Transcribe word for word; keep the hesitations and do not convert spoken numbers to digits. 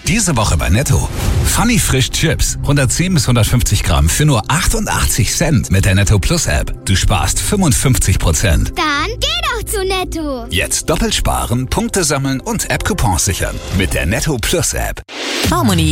Diese Woche bei Netto. Funny Frisch Chips. hundertzehn bis hundertfünfzig Gramm für nur achtundachtzig Cent mit der Netto Plus App. Du sparst fünfundfünfzig Prozent. Dann geh doch zu Netto. Jetzt doppelt sparen, Punkte sammeln und App-Coupons sichern. Mit der Netto Plus App. Harmony.